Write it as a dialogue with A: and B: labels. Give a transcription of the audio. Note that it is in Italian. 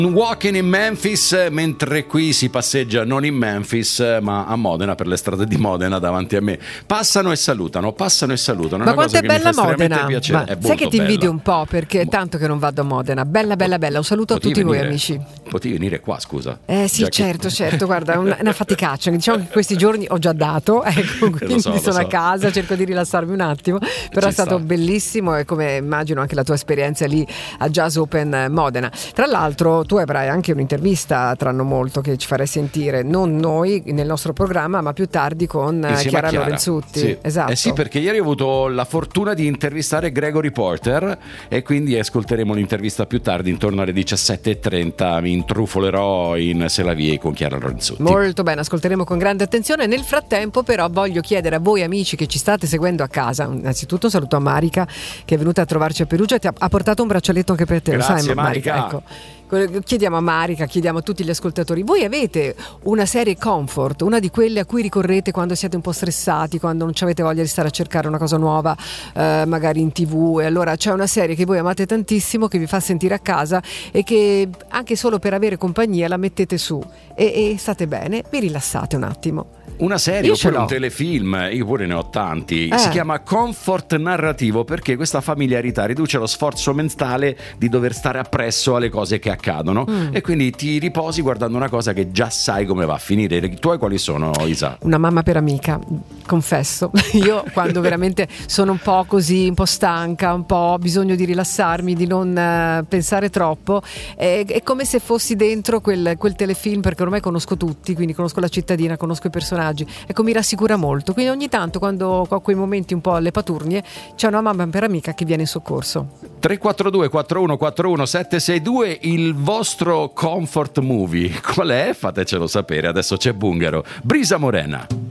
A: Walking in Memphis, mentre qui si passeggia non in Memphis ma a Modena, per le strade di Modena davanti a me. Passano e salutano.
B: Ma quanto è bella Modena? Sai che ti invidio un po', perché è tanto che non vado a Modena. Bella. Un saluto a tutti voi amici.
A: Potevi venire qua, scusa.
B: Sì, certo, guarda, una faticaccia. Diciamo che questi giorni ho già dato, quindi sono a casa, cerco di rilassarmi un attimo, però è stato bellissimo, e come immagino anche la tua esperienza lì a Jazz Open Modena. Tra l'altro tu avrai anche un'intervista tra non molto che ci farai sentire, non noi nel nostro programma, ma più tardi con Chiara Lorenzutti.
A: Sì.
B: Esatto.
A: Sì, perché ieri ho avuto la fortuna di intervistare Gregory Porter e quindi ascolteremo l'intervista più tardi, intorno alle 17:30 mi intrufolerò in C'est la vie con Chiara Lorenzutti.
B: Molto bene, ascolteremo con grande attenzione. Nel frattempo però voglio chiedere a voi amici che ci state seguendo a casa, innanzitutto un saluto a Marica che è venuta a trovarci a Perugia e ha portato un braccialetto anche per te.
A: Grazie,
B: lo sai
A: Marica.
B: Ecco. Chiediamo a Marica, chiediamo a tutti gli ascoltatori: voi avete una serie comfort, una di quelle a cui ricorrete quando siete un po' stressati, quando non avete voglia di stare a cercare una cosa nuova magari in TV, e allora c'è una serie che voi amate tantissimo, che vi fa sentire a casa e che anche solo per avere compagnia la mettete su e state bene, vi rilassate un attimo?
A: Una serie oppure un telefilm, io pure ne ho tanti. Si chiama comfort narrativo, perché questa familiarità riduce lo sforzo mentale di dover stare appresso alle cose che accadono e quindi ti riposi guardando una cosa che già sai come va a finire. I tuoi quali sono, Isa?
B: Una mamma per amica, confesso. Io quando veramente sono un po' così, un po' stanca, un po' ho bisogno di rilassarmi, di non pensare troppo, è come se fossi dentro quel telefilm, perché ormai conosco tutti, quindi conosco la cittadina, conosco i personaggi. Ecco, mi rassicura molto, quindi ogni tanto quando ho quei momenti un po' alle paturnie c'è una mamma per amica che viene in soccorso.
A: 342 4141 762, il vostro comfort movie qual è? Fatecelo sapere. Adesso c'è Bungaro, Brisa Morena.